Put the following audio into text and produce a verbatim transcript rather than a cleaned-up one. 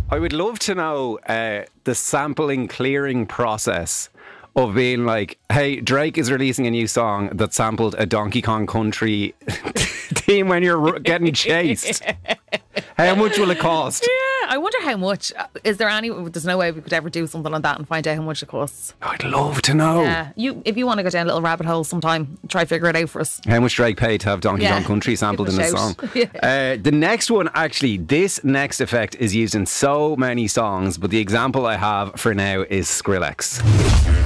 I would love to know uh, the sampling clearing process of being like, hey, Drake is releasing a new song that sampled a Donkey Kong Country theme when you're getting chased. How much will it cost? Yeah, I wonder how much. Is there any? There's no way we could ever do something like that and find out how much it costs. I'd love to know. Yeah, you. If you want to go down a little rabbit hole sometime, try figure it out for us. How much Drake paid to have Donkey Yeah. Kong Country sampled in Give his it a song? shout. Yeah. Uh, the next one, actually, this next effect is used in so many songs, but the example I have for now is Skrillex.